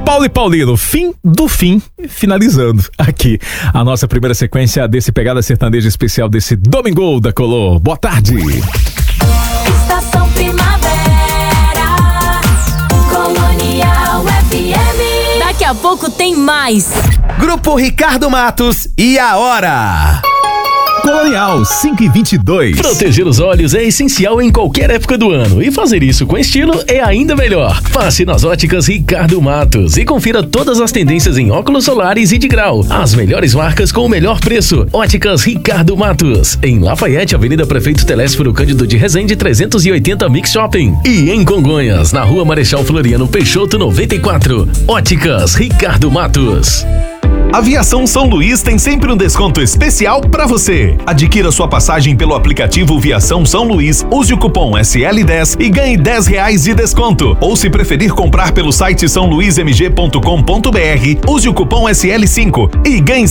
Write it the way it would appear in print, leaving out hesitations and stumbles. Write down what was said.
Paulo e Paulino, fim do fim, finalizando aqui a nossa primeira sequência desse Pegada Sertaneja especial desse Domingo da Color. Boa tarde. Estação Primavera, Colonial FM. Daqui a pouco tem mais. Grupo Ricardo Matos e a hora. Colonial 5:22. Proteger os olhos é essencial em qualquer época do ano e fazer isso com estilo é ainda melhor. Passe nas óticas Ricardo Matos e confira todas as tendências em óculos solares e de grau. As melhores marcas com o melhor preço. Óticas Ricardo Matos. Em Lafayette, Avenida Prefeito Telésforo Cândido de Resende 380 Mix Shopping. E em Congonhas, na Rua Marechal Floriano Peixoto 94. Óticas Ricardo Matos. Aviação São Luís tem sempre um desconto especial para você. Adquira sua passagem pelo aplicativo Viação São Luís, use o cupom SL10 e ganhe R$10 de desconto. Ou se preferir comprar pelo site sãoluizmg.com.br, use o cupom SL5 e ganhe